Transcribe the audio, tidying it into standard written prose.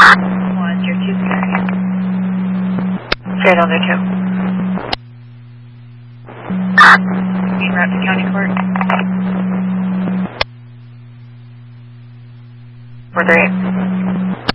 1, you're 2 security. Straight on there, 2. Being route to county court. 438.